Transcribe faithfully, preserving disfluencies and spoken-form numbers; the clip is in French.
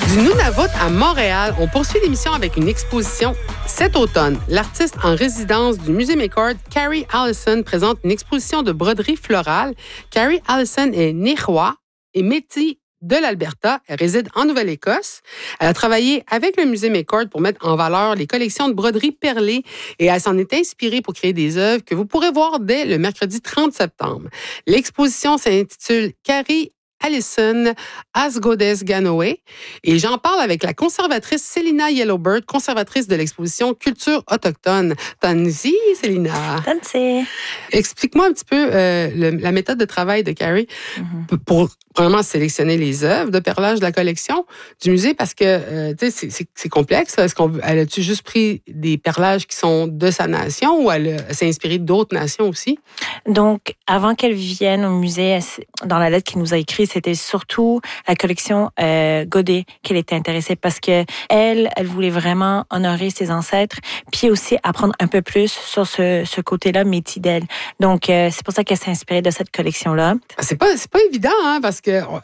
Du Nunavut à Montréal, on poursuit l'émission avec une exposition cet automne. L'artiste en résidence du Musée McCord, Carrie Allison, présente une exposition de broderie florale. Carrie Allison est Néerrois et métis de l'Alberta. Elle réside en Nouvelle-Écosse. Elle a travaillé avec le Musée McCord pour mettre en valeur les collections de broderie perlée et elle s'en est inspirée pour créer des œuvres que vous pourrez voir dès le mercredi trente septembre. L'exposition s'intitule Carrie Allison Asgodes Ganoé et j'en parle avec la conservatrice Célina Yellowbird, conservatrice de l'exposition Culture autochtone. Tanzi, Célina. Tanzi. Explique-moi un petit peu euh, le, la méthode de travail de Carrie mm-hmm. pour vraiment sélectionner les œuvres de perlage de la collection du musée parce que euh, tu sais c'est, c'est, c'est complexe. Est-ce qu'on elle a-tu juste pris des perlages qui sont de sa nation ou elle, elle s'est inspirée d'autres nations aussi? Donc avant qu'elle vienne au musée, dans la lettre qu'elle nous a écrite, c'était surtout la collection euh, Godet qu'elle était intéressée parce que elle, elle voulait vraiment honorer ses ancêtres, puis aussi apprendre un peu plus sur ce, ce côté-là métis d'elle. Donc euh, c'est pour ça qu'elle s'est inspirée de cette collection-là. C'est pas c'est pas évident hein, parce que